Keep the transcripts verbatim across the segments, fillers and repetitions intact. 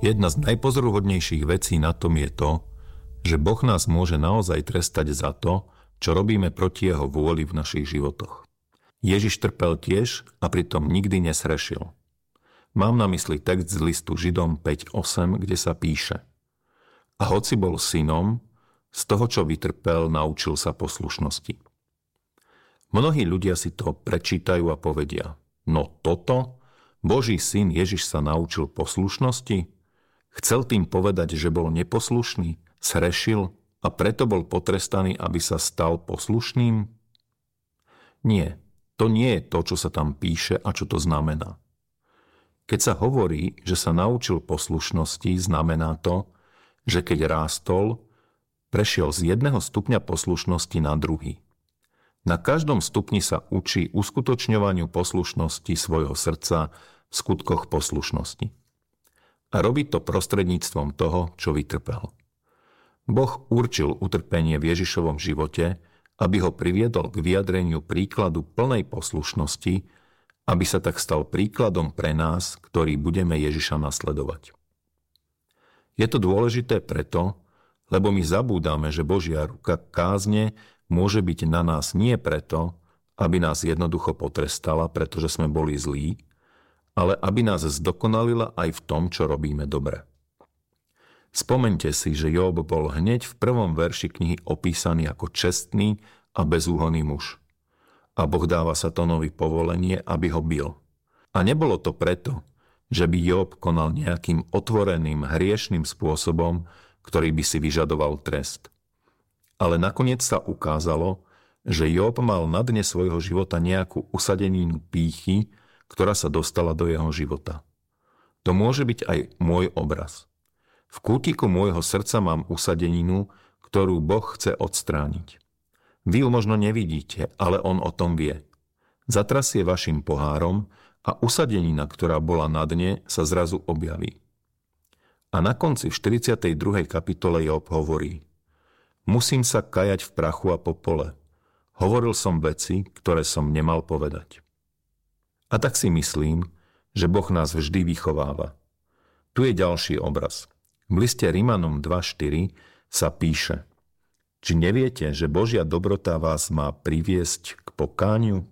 Jedna z najpozoruhodnejších vecí na tom je to, že Boh nás môže naozaj trestať za to, čo robíme proti jeho vôli v našich životoch. Ježiš trpel tiež a pritom nikdy nesrešil. Mám na mysli text z listu Židom päť osem, kde sa píše: A hoci bol synom, z toho, čo vytrpel, naučil sa poslušnosti. Mnohí ľudia si to prečítajú a povedia: No toto, Boží syn Ježiš sa naučil poslušnosti? Chcel tým povedať, že bol neposlušný, zhrešil a preto bol potrestaný, aby sa stal poslušným? Nie, to nie je to, čo sa tam píše a čo to znamená. Keď sa hovorí, že sa naučil poslušnosti, znamená to, že keď rástol, prešiel z jedného stupňa poslušnosti na druhý. Na každom stupni sa učí uskutočňovaniu poslušnosti svojho srdca v skutkoch poslušnosti. A robí to prostredníctvom toho, čo vytrpel. Boh určil utrpenie v Ježišovom živote, aby ho priviedol k vyjadreniu príkladu plnej poslušnosti, aby sa tak stal príkladom pre nás, ktorí budeme Ježiša nasledovať. Je to dôležité preto, lebo my zabúdame, že Božia ruka kázne môže byť na nás nie preto, aby nás jednoducho potrestala, pretože sme boli zlí, ale aby nás zdokonalila aj v tom, čo robíme dobre. Spomeňte si, že Job bol hneď v prvom verši knihy opísaný ako čestný a bezúhonný muž. A Boh dáva Satanovi povolenie, aby ho bil. A nebolo to preto, že by Job konal nejakým otvoreným, hriešným spôsobom, ktorý by si vyžadoval trest. Ale nakoniec sa ukázalo, že Job mal na dne svojho života nejakú usadeninu pýchy, ktorá sa dostala do jeho života. To môže byť aj môj obraz. V kútiku môjho srdca mám usadeninu, ktorú Boh chce odstrániť. Vy ju možno nevidíte, ale on o tom vie. Zatrasie vašim pohárom a usadenina, ktorá bola na dne, sa zrazu objaví. A na konci v štyridsiatej druhej kapitole Job hovorí: Musím sa kajať v prachu a popole. Hovoril som veci, ktoré som nemal povedať. A tak si myslím, že Boh nás vždy vychováva. Tu je ďalší obraz. V liste Rimanom dva štyri sa píše: Či neviete, že Božia dobrota vás má priviesť k pokániu?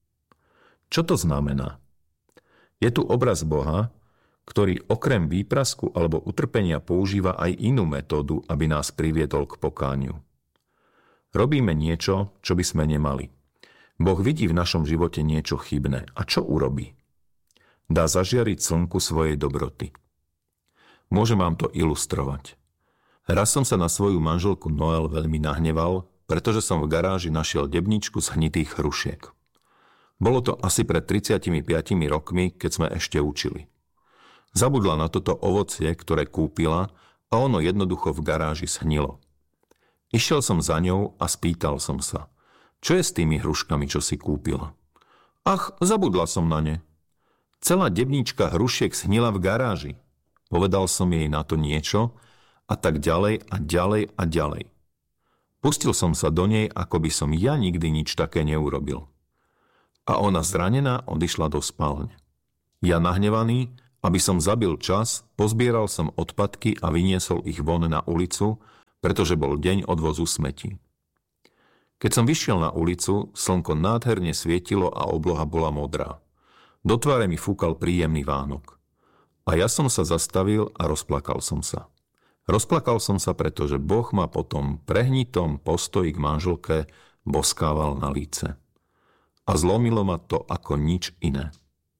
Čo to znamená? Je tu obraz Boha, ktorý okrem výprasku alebo utrpenia používa aj inú metódu, aby nás priviedol k pokániu. Robíme niečo, čo by sme nemali. Boh vidí v našom živote niečo chybné. A čo urobí? Dá zažiariť slnku svojej dobroty. Môžem vám to ilustrovať. Raz som sa na svoju manželku Noel veľmi nahneval, pretože som v garáži našiel debničku z hnitých hrušiek. Bolo to asi pred tridsiatimi piatimi rokmi, keď sme ešte učili. Zabudla na toto ovocie, ktoré kúpila, a ono jednoducho v garáži shnilo. Išiel som za ňou a spýtal som sa: Čo je s tými hruškami, čo si kúpila? Ach, zabudla som na ne. Celá debnička hrušiek shnila v garáži. Povedal som jej na to niečo a tak ďalej a ďalej a ďalej. Pustil som sa do nej, ako by som ja nikdy nič také neurobil. A ona zranená odišla do spálne. Ja nahnevaný, aby som zabil čas, pozbieral som odpadky a vyniesol ich von na ulicu, pretože bol deň odvozu smetí. Keď som vyšiel na ulicu, slnko nádherne svietilo a obloha bola modrá. Do tváre mi fúkal príjemný vánok. A ja som sa zastavil a rozplakal som sa. Rozplakal som sa, pretože Boh ma po tom prehnitom postoji k manželke boskával na líce. A zlomilo ma to ako nič iné.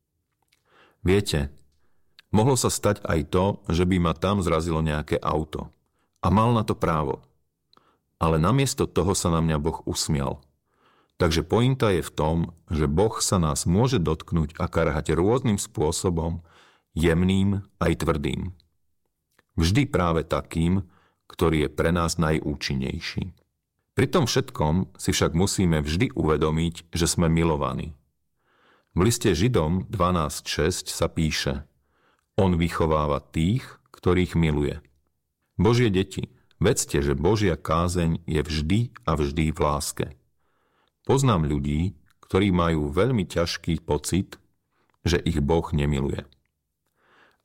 Viete, mohlo sa stať aj to, že by ma tam zrazilo nejaké auto. A mal na to právo. Ale namiesto toho sa na mňa Boh usmial. Takže pointa je v tom, že Boh sa nás môže dotknúť a karhať rôznym spôsobom, jemným aj tvrdým. Vždy práve takým, ktorý je pre nás najúčinnejší. Pri tom všetkom si však musíme vždy uvedomiť, že sme milovaní. V liste Židom dvanásť šesť sa píše: On vychováva tých, ktorých miluje. Božie deti, vedzte, že Božia kázeň je vždy a vždy v láske. Poznám ľudí, ktorí majú veľmi ťažký pocit, že ich Boh nemiluje.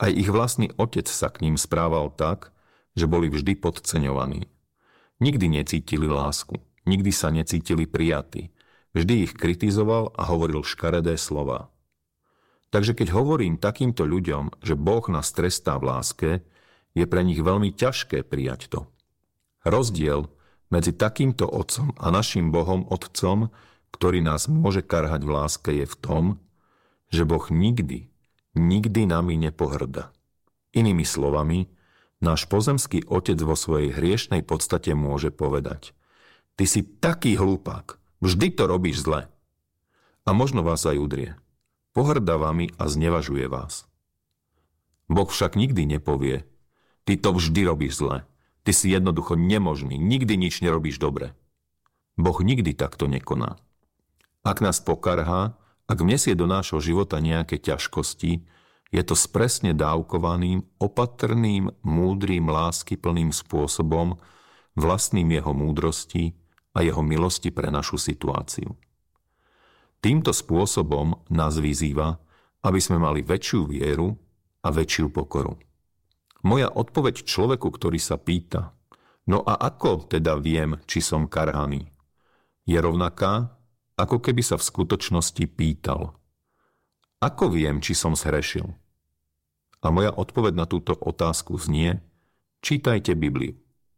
Aj ich vlastný otec sa k ním správal tak, že boli vždy podceňovaní. Nikdy necítili lásku, nikdy sa necítili prijatí. Vždy ich kritizoval a hovoril škaredé slová. Takže keď hovorím takýmto ľuďom, že Boh nás trestá v láske, je pre nich veľmi ťažké prijať to. Rozdiel medzi takýmto otcom a našim Bohom otcom, ktorý nás môže karhať v láske, je v tom, že Boh nikdy, nikdy nami nepohrda. Inými slovami, náš pozemský otec vo svojej hriešnej podstate môže povedať: ty si taký hlupák, vždy to robíš zle. A možno vás aj udrie. Pohŕda vami a znevažuje vás. Boh však nikdy nepovie: ty to vždy robíš zle, ty si jednoducho nemožný, nikdy nič nerobíš dobre. Boh nikdy takto nekoná. Ak nás pokarhá, ak vnesie do nášho života nejaké ťažkosti, je to s presne dávkovaným, opatrným, múdrym, láskyplným spôsobom, vlastným jeho múdrosti a jeho milosti pre našu situáciu. Týmto spôsobom nás vyzýva, aby sme mali väčšiu vieru a väčšiu pokoru. Moja odpoveď človeku, ktorý sa pýta: no a ako teda viem, či som karhaný, je rovnaká, ako keby sa v skutočnosti pýtal: ako viem, či som zhrešil? A moja odpoveď na túto otázku znie: čítajte Bibliu.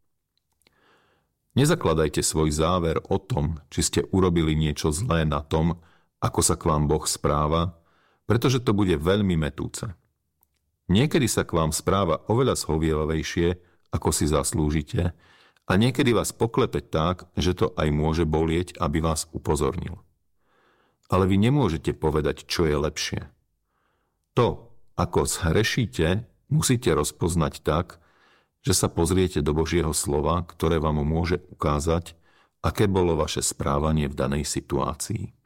Nezakladajte svoj záver o tom, či ste urobili niečo zlé na tom, ako sa k vám Boh správa, pretože to bude veľmi mätúce. Niekedy sa k vám správa oveľa zhovievavejšie, ako si zaslúžite, a niekedy vás poklepe tak, že to aj môže bolieť, aby vás upozornil. Ale vy nemôžete povedať, čo je lepšie. To, ako zhrešíte, musíte rozpoznať tak, že sa pozriete do Božieho slova, ktoré vám môže ukázať, aké bolo vaše správanie v danej situácii.